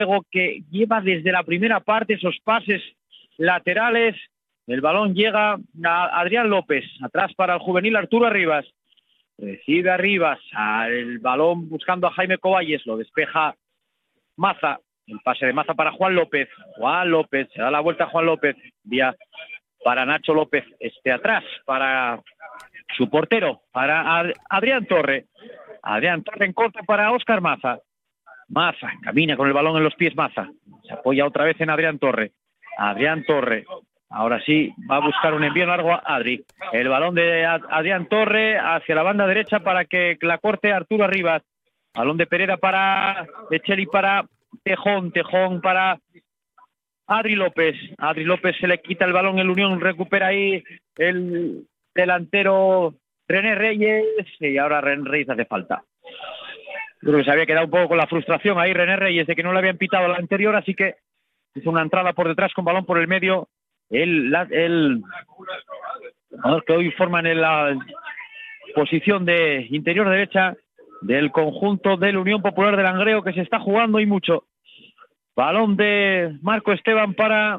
juego que lleva desde la primera parte esos pases laterales. El balón llega a Adrián López, atrás para el juvenil Arturo Arribas. Recibe Arribas, el balón buscando a Jaime Coballes, lo despeja Maza. El pase de Maza para Juan López. Juan López, se da la vuelta a Juan López. Vía para Nacho López, atrás para su portero, para Adrián Torre. Adrián Torre en corto para Óscar Maza. Maza camina con el balón en los pies. Maza se apoya otra vez en Adrián Torre. Adrián Torre, ahora sí, va a buscar un envío largo a Adri. El balón de Adrián Torre hacia la banda derecha para que la corte Arturo Arribas. Balón de Pereda para Echeli, para Tejón para Adri López. Adri López se le quita el balón, el Unión recupera ahí el delantero René Reyes, y ahora René Reyes hace falta. Creo que se había quedado un poco con la frustración ahí René Reyes de que no le habían pitado la anterior, así que hizo una entrada por detrás con balón por el medio. El jugador que hoy forman en la posición de interior derecha del conjunto del Unión Popular de Langreo, que se está jugando y mucho. Balón de Marco Esteban para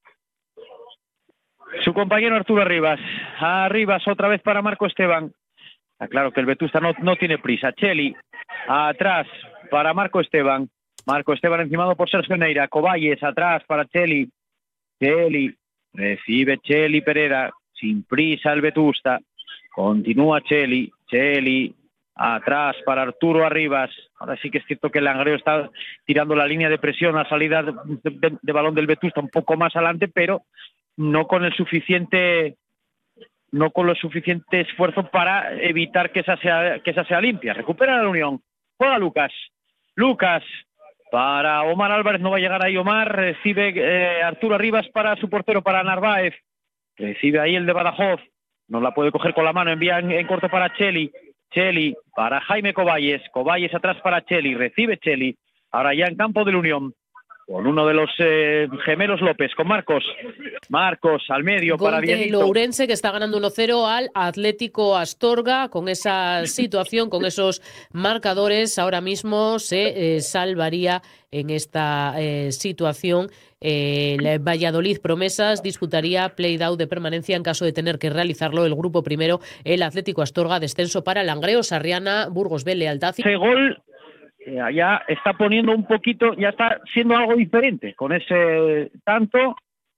su compañero Arturo Arribas. Arribas otra vez para Marco Esteban. Está claro que el Vetusta no tiene prisa. Cheli atrás para Marco Esteban. Marco Esteban encimado por Sergio Neira. Coballes atrás para Cheli. Cheli recibe Cheli Pereda. Sin prisa el Vetusta. Continúa Cheli. Cheli atrás para Arturo Arribas. Ahora sí que es cierto que el Langreo está tirando la línea de presión a salida de balón del Vetusta un poco más adelante, pero no con lo suficiente esfuerzo para evitar que esa sea limpia. Recupera la Unión. Juega Lucas para Omar Álvarez, no va a llegar ahí Omar. Recibe Arturo Arribas para su portero, para Narváez. Recibe ahí el de Badajoz. No la puede coger con la mano. Envía en corto para Cheli. Cheli para Jaime Coballes. Coballes atrás para Cheli. Recibe Cheli. Ahora ya en campo del Unión. Con uno de los gemelos López, con Marcos al medio. Gol para Dieguito. de Ourense, que está ganando 1-0 al Atlético Astorga. Con esa situación, con esos marcadores, ahora mismo se salvaría en esta situación el Valladolid Promesas. Disputaría play-down de permanencia en caso de tener que realizarlo el grupo primero, el Atlético Astorga. Descenso para Langreo, Sarriana, Burgos B, Lealtad. Ese gol ya está poniendo un poquito, ya está siendo algo diferente con ese tanto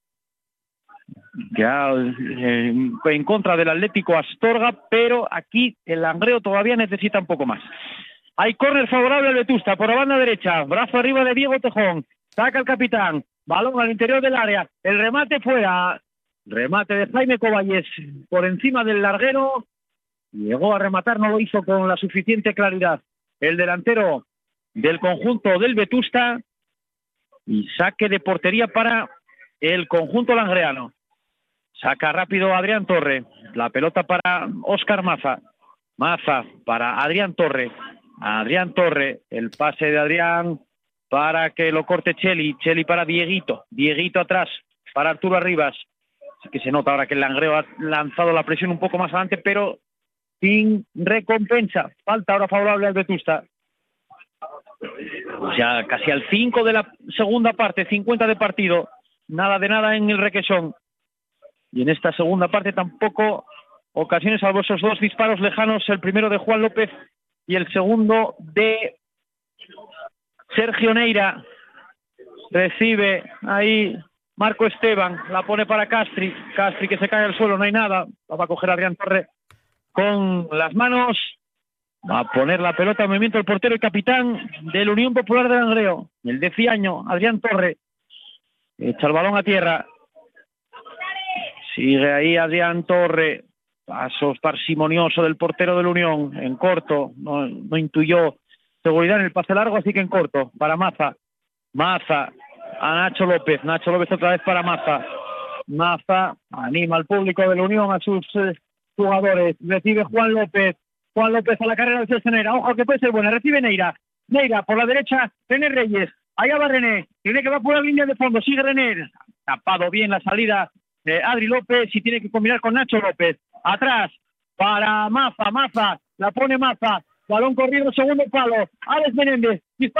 ya en contra del Atlético Astorga, pero aquí el Langreo todavía necesita un poco más. Hay córner favorable al Vetusta por la banda derecha, brazo arriba de Diego Tejón, saca el capitán, balón al interior del área, el remate fuera, remate de Jaime Coballes por encima del larguero, llegó a rematar, no lo hizo con la suficiente claridad el delantero del conjunto del Vetusta, y saque de portería para el conjunto langreano. Saca rápido Adrián Torre, la pelota para Óscar Maza para Adrián Torre, el pase de Adrián para que lo corte Cheli para Dieguito atrás para Arturo Arribas. Así que se nota ahora que el Langreo ha lanzado la presión un poco más adelante, pero sin recompensa. Falta ahora favorable al Vetusta. Ya casi al 5 de la segunda parte, 50 de partido, nada de nada en el Requesón. Y en esta segunda parte tampoco ocasiones, salvo esos dos disparos lejanos, el primero de Juan López y el segundo de Sergio Neira. Recibe ahí Marco Esteban, la pone para Castri que se cae al suelo, no hay nada, va a coger a Adrián Torre con las manos. Va a poner la pelota en movimiento el portero y capitán del Unión Popular de Langreo, el 10 año, Adrián Torre. Echa el balón a tierra. Sigue ahí Adrián Torre. Pasos parsimonioso del portero del Unión. En corto. No intuyó seguridad en el pase largo, así que en corto. Para Maza a Nacho López. Nacho López otra vez para Maza. Maza anima al público del Unión, a sus jugadores. Recibe Juan López a la carrera de Sergio Neira. Ojo que puede ser buena. Recibe Neira por la derecha. René Reyes. Allá va René. Tiene que va por la línea de fondo. Sigue René. Tapado bien la salida de Adri López y tiene que combinar con Nacho López. Atrás para Maza. La pone Maza. Balón corriendo, segundo palo. Alex Menéndez.